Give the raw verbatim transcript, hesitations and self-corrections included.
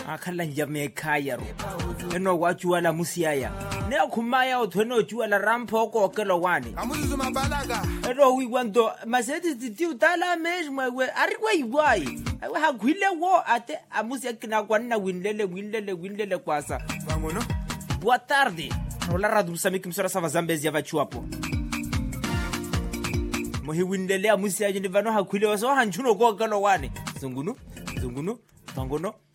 akhala njame khaya ro eno wa tjuala musiaya ne khumaya o thweno tjuala rampo ko kelo wane amuzu mabalaka ero wi kwando maseti ti utala mesmo we ari kwa iwai awe ha gwile wo ate amusi akina kwanna winlele winlele winlele kwasa bangono boa tarde rola radu samiki msora sava zambezi ya vachuapo mohi winlele amusi ajini vano ha gwile so hanchuno ko kelo wane zungunu zungunu bangono